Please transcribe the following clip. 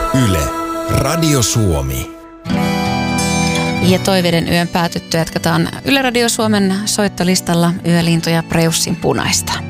Yle, Radio Suomi. Ja Toiveiden yön päätyttyä jatketaan Yle Radio Suomen soittolistalla Yölintuja Preussin Punaista.